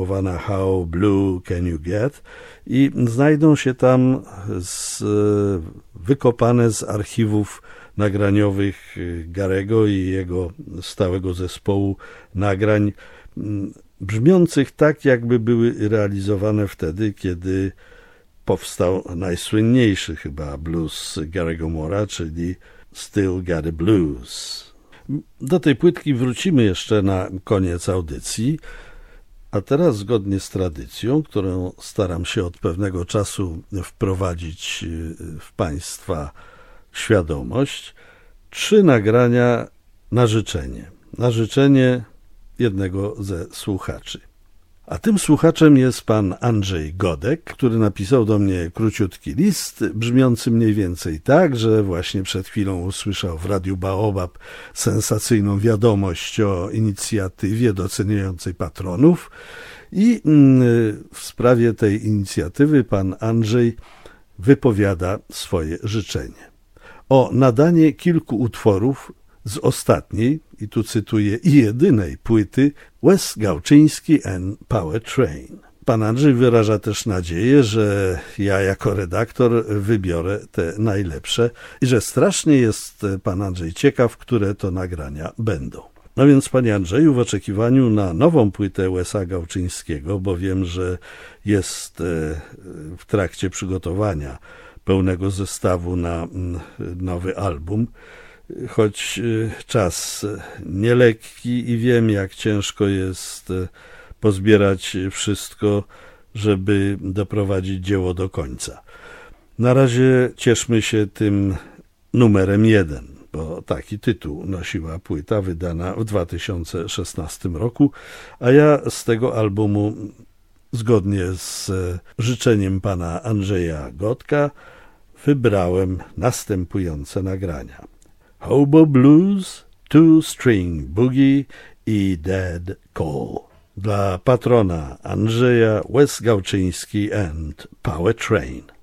How Blue Can You Get? I znajdą się tam wykopane z archiwów nagraniowych Garego i jego stałego zespołu nagrań, brzmiących tak, jakby były realizowane wtedy, kiedy powstał najsłynniejszy chyba blues Garego Moore'a, czyli Still Got a Blues. Do tej płytki wrócimy jeszcze na koniec audycji, a teraz zgodnie z tradycją, którą staram się od pewnego czasu wprowadzić w Państwa świadomość, 3 nagrania na życzenie jednego ze słuchaczy. A tym słuchaczem jest pan Andrzej Godek, który napisał do mnie króciutki list, brzmiący mniej więcej tak, że właśnie przed chwilą usłyszał w Radiu Baobab sensacyjną wiadomość o inicjatywie doceniającej patronów i w sprawie tej inicjatywy pan Andrzej wypowiada swoje życzenie o nadanie kilku utworów z ostatniej, i tu cytuję, i jedynej płyty Wes Gałczyński and Power Train. Pan Andrzej wyraża też nadzieję, że ja jako redaktor wybiorę te najlepsze i że strasznie jest pan Andrzej ciekaw, które to nagrania będą. No więc, panie Andrzeju, w oczekiwaniu na nową płytę Wesa Gałczyńskiego, bo wiem, że jest w trakcie przygotowania pełnego zestawu na nowy album, choć czas nielekki i wiem, jak ciężko jest pozbierać wszystko, żeby doprowadzić dzieło do końca. Na razie cieszmy się tym numerem 1, bo taki tytuł nosiła płyta wydana w 2016 roku, a ja z tego albumu, zgodnie z życzeniem pana Andrzeja Godka, wybrałem następujące nagrania: Hobo Blues, Two String Boogie i Dead Call. Dla patrona Andrzeja, Wes Gałczyński and Power Train.